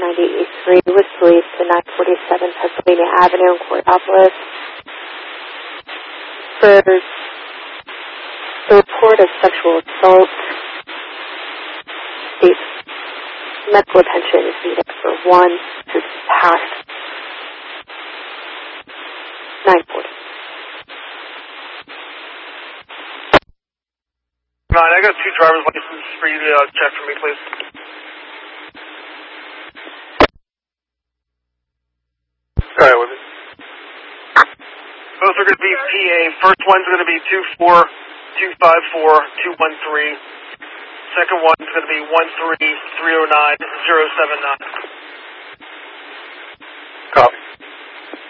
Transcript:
9083 was released to 947 Pennsylvania Avenue in Coraopolis for the report of sexual assault. States medical attention is needed for 1 to past 940. I got 2 driver's licenses for you to check for me, please. Alright, with it. Both are going to be PA. First one's going to be 24254-213. Second one's going to be 13309-079.